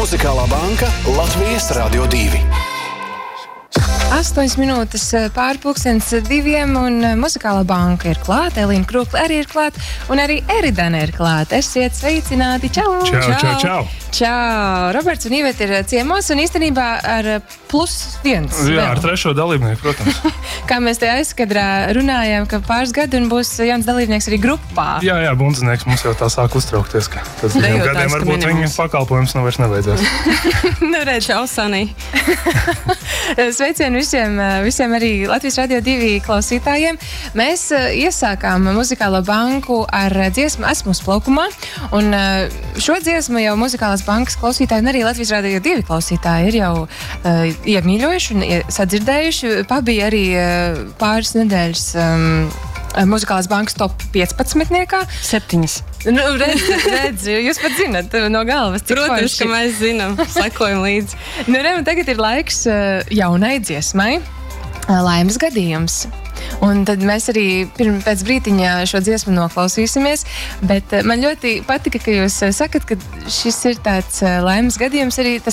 Muzikālā banka Latvijas Radio 2. 8 minūtes pār 1:02 un Muzikālā banka ir klāta, Elīna Krūkla arī ir klāta un arī Eridana ir klāta. Esiet sveicināti, čau! Čau! Roberts un Iveta ir ciemos un īstenībā ar +1. Jā, ar trešo dalībnieku, protams. Kā mēs te aizkadrā runājām, ka pāris gadu un būs jauns dalībnieks arī grupā. Jā, bundzinieks mums jau tā sāk uztraukties, ka pēc 2 gadiem varbūt viņa pakalpojums nav vairs neveidzēs. Nu, redz, čau, Sanī! Sveicienu visiem arī Latvijas Radio 2 klausītājiem. Mēs iesākām Muzikālo banku ar dziesmu Esmu uzplaukumā, un šo dziesmu jau Muzikālās bankas klausītāji un arī Latvijas Radio 2 klausītāji ir jau iemīļojuši un sadzirdējuši. Pabija arī pāris nedēļas Muzikālās bankas top 15-niekā. 7. Nu, redz, jūs pat zinat no galvas, cik Protams, forši. ka mēs zinām, sekojam līdzi. Nu, un tagad ir laiks jaunai dziesmai, Laimes gadījums. Un tad mēs arī pēc brītiņa šo dziesmu noklausīsimies, bet man ļoti patika, ka jūs sakat, ka šis ir tāds laimes gadījums arī tas